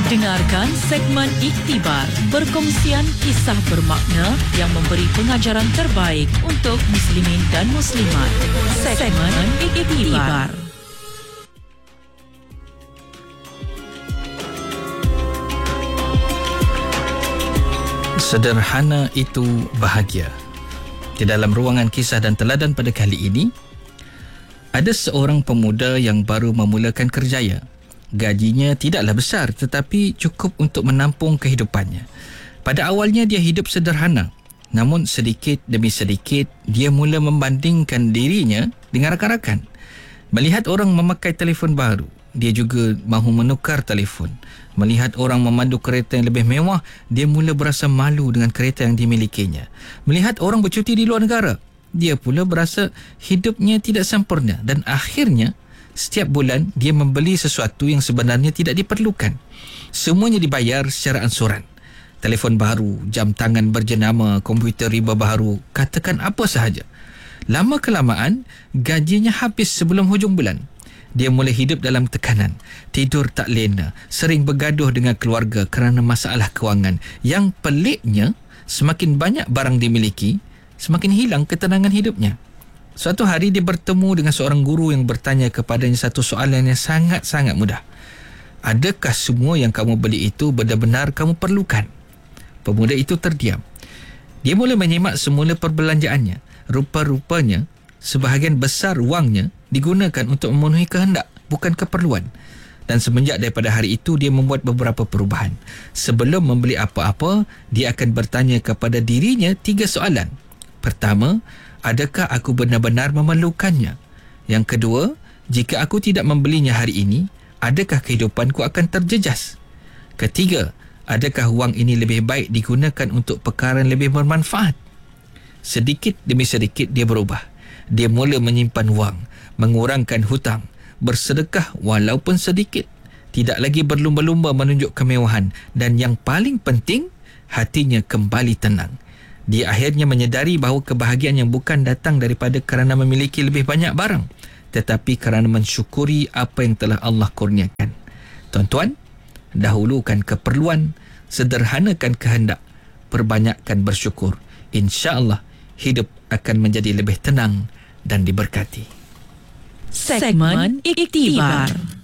Dengarkan segmen Iktibar, berkongsian kisah bermakna yang memberi pengajaran terbaik untuk muslimin dan muslimat. Segmen Iktibar. Sederhana itu bahagia. Di dalam ruangan kisah dan teladan pada kali ini, ada seorang pemuda yang baru memulakan kerjaya. Gajinya tidaklah besar tetapi cukup untuk menampung kehidupannya. Pada awalnya dia hidup sederhana, namun sedikit demi sedikit dia mula membandingkan dirinya dengan rakan-rakan. Melihat orang memakai telefon baru, dia juga mahu menukar telefon. Melihat orang memandu kereta yang lebih mewah, dia mula berasa malu dengan kereta yang dimilikinya. Melihat orang bercuti di luar negara, dia pula berasa hidupnya tidak sempurna dan akhirnya setiap bulan dia membeli sesuatu yang sebenarnya tidak diperlukan. Semuanya dibayar secara ansuran. Telefon baru, jam tangan berjenama, komputer riba baru, katakan apa sahaja. Lama kelamaan, gajinya habis sebelum hujung bulan. Dia mula hidup dalam tekanan, tidur tak lena, sering bergaduh dengan keluarga kerana masalah kewangan. Yang peliknya, semakin banyak barang dimiliki, semakin hilang ketenangan hidupnya. Suatu hari dia bertemu dengan seorang guru yang bertanya kepadanya satu soalan yang sangat-sangat mudah. Adakah semua yang kamu beli itu benar-benar kamu perlukan? Pemuda itu terdiam. Dia mula menyimak semula perbelanjaannya. Rupa-rupanya, sebahagian besar wangnya digunakan untuk memenuhi kehendak, bukan keperluan. Dan semenjak daripada hari itu, dia membuat beberapa perubahan. Sebelum membeli apa-apa, dia akan bertanya kepada dirinya 3 soalan. Pertama, adakah aku benar-benar memerlukannya? Yang kedua, jika aku tidak membelinya hari ini, adakah kehidupanku akan terjejas? Ketiga, adakah wang ini lebih baik digunakan untuk perkara yang lebih bermanfaat? Sedikit demi sedikit dia berubah. Dia mula menyimpan wang, mengurangkan hutang, bersedekah walaupun sedikit, tidak lagi berlumba-lumba menunjuk kemewahan, dan yang paling penting, hatinya kembali tenang. Dia akhirnya menyedari bahawa kebahagiaan yang bukan datang daripada kerana memiliki lebih banyak barang, tetapi kerana mensyukuri apa yang telah Allah kurniakan. Tuan-tuan, dahulukan keperluan, sederhanakan kehendak, perbanyakkan bersyukur. InsyaAllah, hidup akan menjadi lebih tenang dan diberkati. Segmen Iktibar.